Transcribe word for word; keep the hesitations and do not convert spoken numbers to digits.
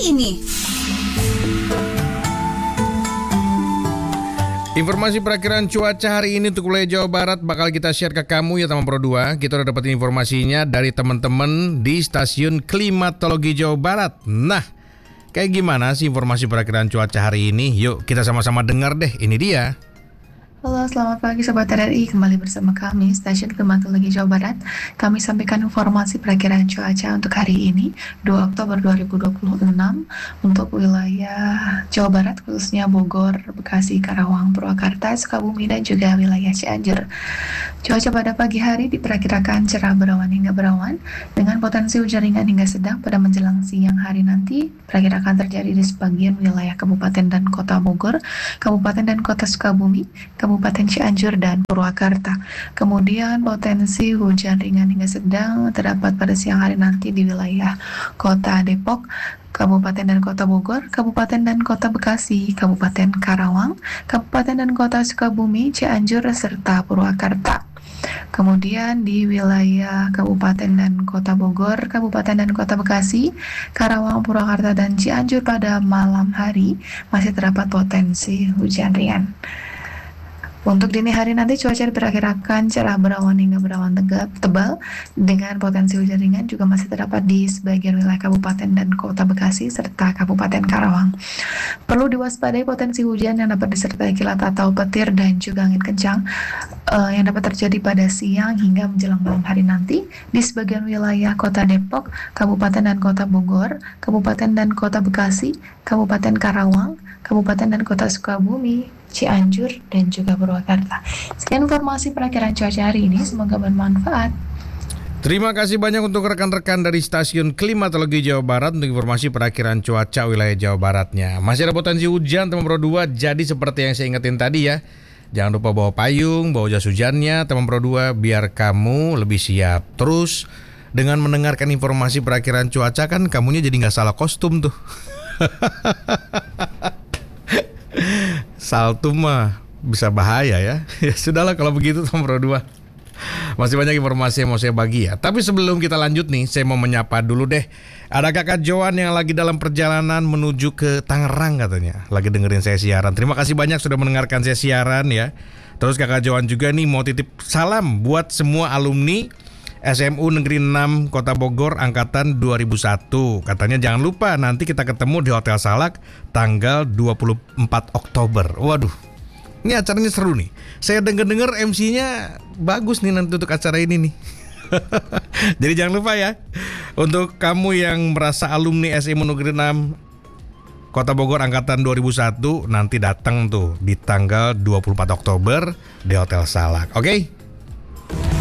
ini. Informasi perakiraan cuaca hari ini untuk wilayah Jawa Barat bakal kita share ke kamu ya teman Pro dua. Kita udah dapetin informasinya dari teman-teman di stasiun Klimatologi Jawa Barat. Nah, kayak gimana sih informasi perakiraan cuaca hari ini? Yuk kita sama-sama dengar deh, ini dia. Halo, selamat pagi Sobat R R I. Kembali bersama kami, Stasiun Klimatologi Jawa Barat. Kami sampaikan informasi perakiraan cuaca untuk hari ini, dua Oktober dua ribu dua puluh enam, untuk wilayah Jawa Barat, khususnya Bogor, Bekasi, Karawang, Purwakarta, Sukabumi, dan juga wilayah Cianjur. Cuaca pada pagi hari diperkirakan cerah berawan hingga berawan, dengan potensi hujan ringan hingga sedang pada menjelang siang hari nanti, perkirakan terjadi di sebagian wilayah Kabupaten dan Kota Bogor, Kabupaten dan Kota Sukabumi, Kabupaten Cianjur dan Purwakarta. Kemudian potensi hujan ringan hingga sedang terdapat pada siang hari nanti di wilayah Kota Depok, Kabupaten dan Kota Bogor, Kabupaten dan Kota Bekasi, Kabupaten Karawang, Kabupaten dan Kota Sukabumi, Cianjur, serta Purwakarta. Kemudian di wilayah Kabupaten dan Kota Bogor, Kabupaten dan Kota Bekasi, Karawang, Purwakarta, dan Cianjur pada malam hari masih terdapat potensi hujan ringan. Untuk dini hari nanti cuaca diperkirakan cerah berawan hingga berawan tegap, tebal dengan potensi hujan ringan juga masih terdapat di sebagian wilayah Kabupaten dan Kota Bekasi serta Kabupaten Karawang. Perlu diwaspadai potensi hujan yang dapat disertai kilat atau petir dan juga angin kencang uh, yang dapat terjadi pada siang hingga menjelang malam hari nanti di sebagian wilayah Kota Depok, Kabupaten dan Kota Bogor, Kabupaten dan Kota Bekasi, Kabupaten Karawang, Kabupaten dan Kota Sukabumi, Cianjur, dan juga Purwakarta. Sekian informasi perakiraan cuaca hari ini, semoga bermanfaat. Terima kasih banyak untuk rekan-rekan dari Stasiun Klimatologi Jawa Barat untuk informasi perakiraan cuaca wilayah Jawa Baratnya. Masih ada potensi hujan teman Pro dua, jadi seperti yang saya ingetin tadi ya, jangan lupa bawa payung, bawa jas hujannya teman Pro dua biar kamu lebih siap. Terus dengan mendengarkan informasi perakiraan cuaca kan kamunya jadi nggak salah kostum tuh. Saltum mah bisa bahaya ya. Ya sudahlah kalau begitu teman Pro dua. Masih banyak informasi yang mau saya bagi ya. Tapi sebelum kita lanjut nih, saya mau menyapa dulu deh. Ada Kakak Joan yang lagi dalam perjalanan menuju ke Tangerang katanya. Lagi dengerin saya siaran. Terima kasih banyak sudah mendengarkan saya siaran ya. Terus Kakak Joan juga nih mau titip salam buat semua alumni S M U Negeri enam Kota Bogor angkatan dua ribu satu. Katanya jangan lupa nanti kita ketemu di Hotel Salak tanggal dua puluh empat Oktober. Waduh, ini acaranya seru nih. Saya denger-dengar M C-nya bagus nih nanti untuk acara ini nih. Jadi jangan lupa ya, untuk kamu yang merasa alumni S M U Negeri enam Kota Bogor angkatan dua ribu satu, nanti datang tuh di tanggal dua puluh empat Oktober di Hotel Salak. Oke?